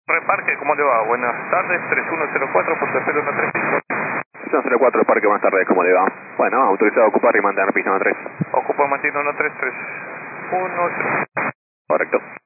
Reparque, ¿cómo le va? Buenas tardes, 3104, Puerto Cero 135. 104 Parque, buenas tardes, ¿cómo le va? Bueno, autorizado a ocupar y mandar pista 3. Ocupa mantiene 13313. Correcto.